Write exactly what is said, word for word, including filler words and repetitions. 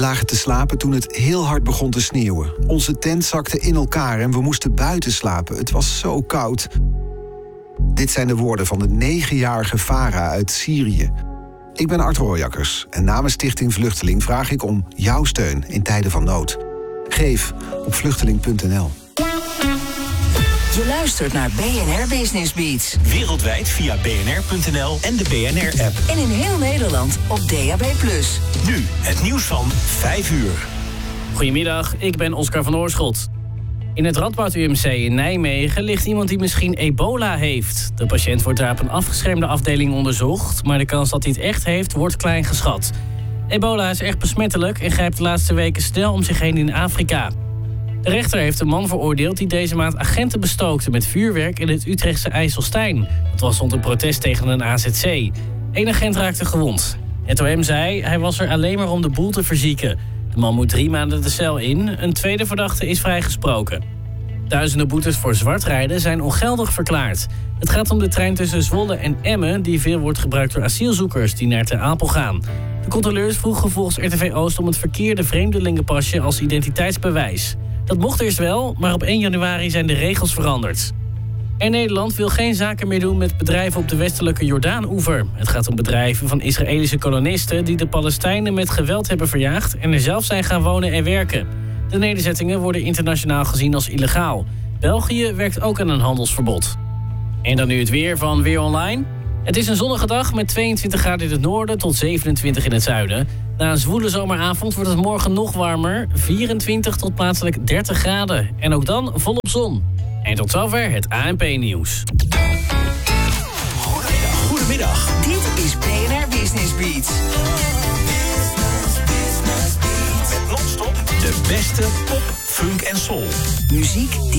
lagen te slapen toen het heel hard begon te sneeuwen. Onze tent zakte in elkaar en we moesten buiten slapen. Het was zo koud. Dit zijn de woorden van de negenjarige Farah uit Syrië. Ik ben Art Rooijakkers en namens Stichting Vluchteling vraag ik om jouw steun in tijden van nood. Geef op vluchteling punt n l. Je luistert naar B N R Business Beats. Wereldwijd via b n r punt n l en de B N R-app. En in heel Nederland op D A B plus. Nu het nieuws van vijf uur. Goedemiddag, ik ben Oscar van Oorschot. In het Radboud U M C in Nijmegen ligt iemand die misschien ebola heeft. De patiënt wordt daar op een afgeschermde afdeling onderzocht, maar de kans dat hij het echt heeft wordt klein geschat. Ebola is echt besmettelijk en grijpt de laatste weken snel om zich heen in Afrika. De rechter heeft een man veroordeeld die deze maand agenten bestookte met vuurwerk in het Utrechtse IJsselstein. Dat was onder protest tegen een A Z C. Eén agent raakte gewond. Het O M zei, hij was er alleen maar om de boel te verzieken. De man moet drie maanden de cel in. Een tweede verdachte is vrijgesproken. Duizenden boetes voor zwartrijden zijn ongeldig verklaard. Het gaat om de trein tussen Zwolle en Emmen, die veel wordt gebruikt door asielzoekers die naar Ter Apel gaan. De controleurs vroegen volgens R T V Oost om het verkeerde vreemdelingenpasje als identiteitsbewijs. Dat mocht eerst wel, maar op één januari zijn de regels veranderd. En Nederland wil geen zaken meer doen met bedrijven op de westelijke Jordaan-oever. Het gaat om bedrijven van Israëlische kolonisten die de Palestijnen met geweld hebben verjaagd en er zelf zijn gaan wonen en werken. De nederzettingen worden internationaal gezien als illegaal. België werkt ook aan een handelsverbod. En dan nu het weer van Weer Online. Het is een zonnige dag met tweeëntwintig graden in het noorden tot zevenentwintig in het zuiden. Na een zwoele zomeravond wordt het morgen nog warmer, vierentwintig tot plaatselijk dertig graden. En ook dan volop zon. En tot zover het A N P-nieuws. Goedemiddag. Goedemiddag. Dit is B N R Business Beats. Met non-stop de beste pop, funk en soul. Muziek die